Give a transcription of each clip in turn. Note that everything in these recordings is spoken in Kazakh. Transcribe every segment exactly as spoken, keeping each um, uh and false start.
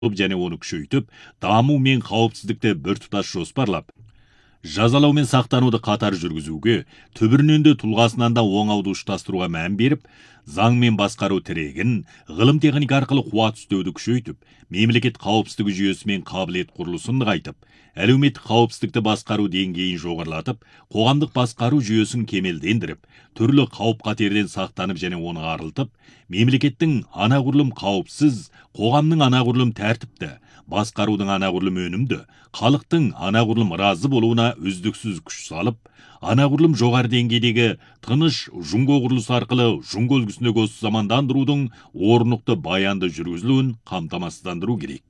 және оны күшейтіп, даму мен қауіпсіздікті біртұтас жоспарлап, жазалау мен сақтануды қатар жүргізуге, түбірінен де тұлғасынан да оңауды ұштастыруға мән беріп, заң мен басқару тірегін, ғылым техника арқылы қуат үстеуді күшейтіп, мемлекет қауіпсіздігі жүйесі мен қабілет құрылысын нығайтып, әлеуметтік қауіпсіздікті басқару деңгейін жоғарылатып, қоғамдық басқару жүйесін кемелдендіріп, түрлі қауіп-қатерден сақтанып және оны арылтып, мемлекеттің анағұрлым қауіпсіз, қоғамның анағұрлым тәртіпті, басқарудың анағұрлым өнімді, халықтың анағұрлым разы болуына үздіксіз күш салып, анағұрлым жоғары деңгейдегі тыныш жұңго құрылысы арқылы жұңго үлгісіндегі осы замандандырудың орнықты баянды жүргізілуін қамтамасыздандыру керек.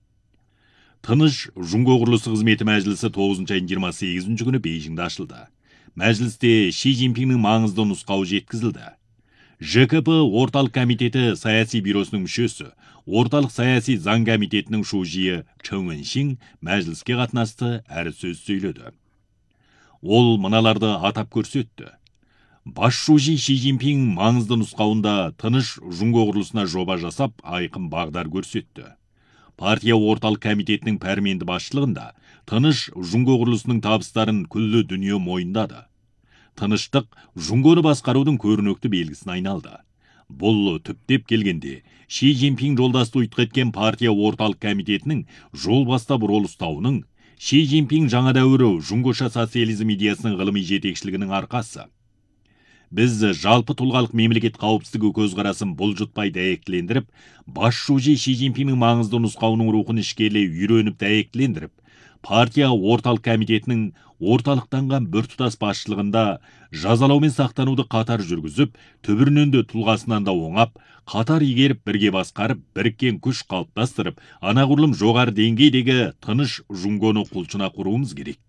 Тыныш жұңго құрылысы қызметі мәжілісі тоғызыншы айдың жиырма сегізінші күні Бейжіңде ашылды. Мәжілісте Ши Цзиньпиннің маңызды нұсқауы жеткізілді. Ж К П орталық комитеті саяси бюросының мүшесі, орталық саяси заң комитетінің шужиы Чэн Вэньшин мәжіліске қатынасты әрі сөз сөйледі. Ол мыналарды атап көрсетті. Бас шужи Ши Цзиньпин маңызды нұсқауында тыныш жұңго құрылысына жоба жасап, айқын бағдар көрсетті. Партия орталық комитетінің пәрменді басшылығында тыныш жұңго құрылысының табыстарын күллі дүние мойындады. Тыныштық жұңгоны басқарудың көрнекті белгісіне айналды. Бұл түптеп келгенде Ши Цзиньпин жолдасты ұйытқы еткен партия орталық комитетінің жол бастап рол ұстауының, Ши Цзиньпин жаңа дәуірі жұңгоша социализм идеясының ғылыми жетекшілігінің арқасы. Біз жалпы тұлғалық мемлекет қауіпсіздігі көзқарасын бұлжытпай дәйектілендіріп, бас шужи Ши Цзиньпиннің маңызды нұсқауының рухын ішкелей үйреніп дәйектілендіріп, партия орталық комитетінің орталықтанған біртұтас басшылығында жазалау мен сақтануды қатар жүргізіп, түбірінен де тұлғасынан да оңап, қатар игеріп бірге басқарып, біріккен күш қалыптастырып, анағұрлым жоғары деңгейдегі тыныш жұңгоны құлшына құруымыз керек.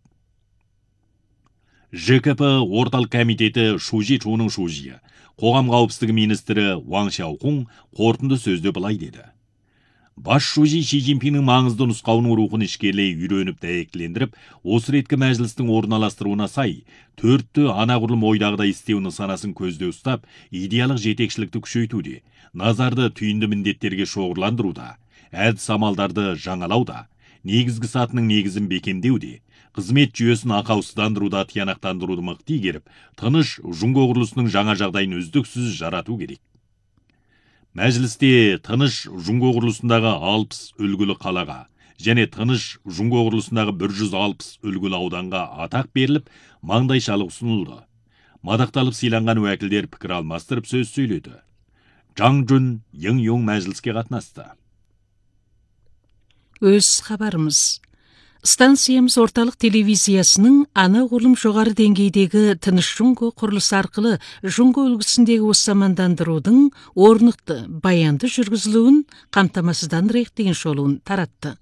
Ж К П орталық комитеті Шужи Чуның шужиы, қоғам қауіпсіздігі министрі Ван Сяохун қорытынды сөзде былай деді. Бас шужи Ши Цзиньпиннің маңызды нұсқауының рухын ішкелей үйреніп дәйектілендіріп, осы реткі мәжілістің орналастыруына сай, төртті анағұрлым ойдағыдай істеу нысанасын көзде ұстап, идеялық жетекшілікті күшейтуде, назарды түйінді міндеттерге шоғырландыруда, әдіс амалдарды жаңалауда, негізгі сатының негізін бекемдеуде, қызмет жүйесін ақаусыздандыруда тиянақтандыруды мықты игеріп, тыныш жұңго құрылысының жаңа жағдайын үздіксіз жарату керек. Мәжілісте тыныш жұңго құрылысындағы алпыс үлгілі қалаға және тыныш жұңго құрылысындағы бір жүз алпыс үлгілі ауданға атақ беріліп, маңдайшалық ұсынылды. Мадақталып сыйланған уәкілдер пікір алмастырып сөз сөйледі. Жаң Жүн Йың Йоң мәжіліске қатынасты. Өз хабарымыз. Станциямыз орталық телевизиясының анағұрлым жоғары деңгейдегі тыныш жұңго құрылысы арқылы жұңго үлгісіндегі осы замандандырудың орнықты, баянды жүргізілуін қамтамасыздандырайық деген шолуын таратты.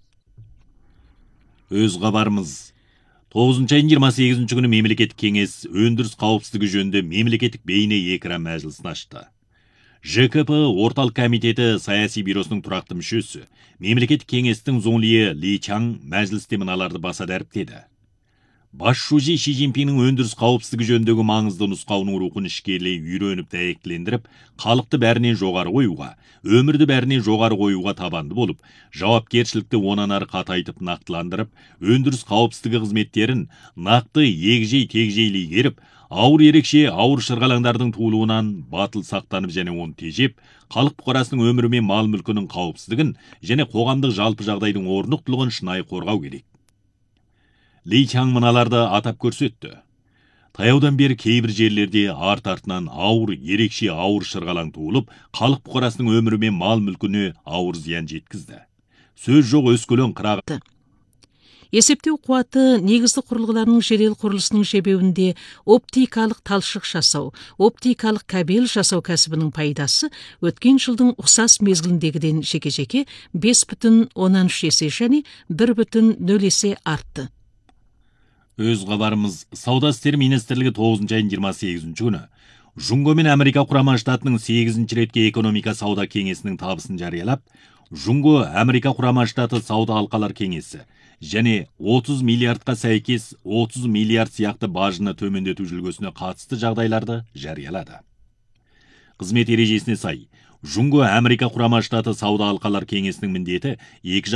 Өз хабарымыз. тоғызыншы айдың жиырма сегізінші күні мемлекеттік кеңес өндіріс қауіпсіздігі жөнінде мемлекеттік бейне экран мәжілісін ашты. Ж К П орталық комитеті саяси бюросының тұрақты мүшесі, мемлекеттік кеңестің зоңлие Ли Чаң мәжілісте мыналарды баса дәріптеді. Бас шужи Ши Цзиньпиннің өндіріс қауіпсіздігі жөніндегі маңызды нұсқауының рухын ішкелей үйреніп дәйектілендіріп, халықты бәрінен жоғары қоюға, өмірді бәрінен жоғары қоюға табанды болып, жауапкершілікті онан ары қатайтып нақтыландырып, өндіріс қауіпсіздігі қызметтерін нақты егжей тегжейлі игеріп, ауыр ерекше ауыр шырғалаңдардың туылуынан батыл сақтанып және оны тежеп, халық бұқарасының өмірі мен мал мүлкінің қауіпсіздігін және қоғамдық жалпы жағдайдың орнықтылығын шынайы қорғау керек. Ли Чаң мыналарды атап көрсетті. Таяудан бері кейбір жерлерде арт-артынан ауыр ерекше ауыр шырғалаң туылып, халық бұқарасының өмірі мен мал мүлкіне ауыр зиян жеткізді. Сөз жоқ өскелең қырағы. Есептеу қуаты негізді құрылғыларының жедел құрылысының шебеуінде оптикалық талшық жасау, оптикалық кабель жасау кәсібінің пайдасы өткен жылдың ұқсас мезгіліндегіден жеке-жеке бес бүтін оннан үш есе және бір бүтін нөл есе артты. Өз хабарымыз. Сауда істері министрлігі тоғызыншы айдың жиырма сегізінші күні Жұңго мен Америка құрама штатының сегізінші ретке экономика сауда кеңесінің табысын жариялап, Жұңго Америка құрама штаты сауда алқалар кеңесі және отыз миллиардқа сәйкес отыз миллиард сияқты бажыны төмендету жүлгесіне қатысты жағдайларды жариялады. Қызмет ережесіне сай, Жунго Америка Құрама Штаты сауда алқалар кеңесінің міндеті екі